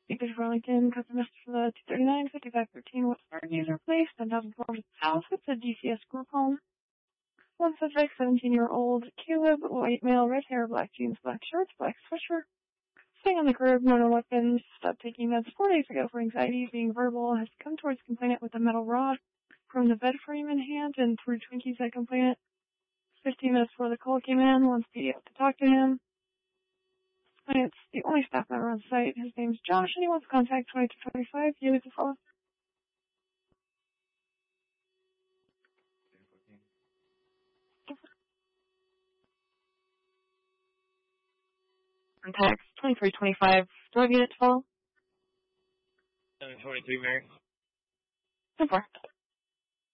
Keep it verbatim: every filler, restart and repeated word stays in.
Speakers for Lincoln, cut the message for the two thirty-nine fifty-five thirteen West Garden user place, ten thousand four hundred South. It's a D C S group home. One subject, seventeen-year-old Caleb, white male, red hair, black jeans, black shorts, black sweatshirt. Staying on the curb, no no weapons, stopped taking meds four days ago for anxiety, being verbal, has come towards complainant with a metal rod from the bed frame in hand and threw Twinkies at complainant. Fifteen minutes before the call came in, wants P D out to talk to him. And it's the only staff member on site. His name's Josh, and he wants to contact twenty-two twenty-five. You leave the follow. Contact twenty-three twenty-five. Do I have unit to follow? seven twenty-three, Mary. So far.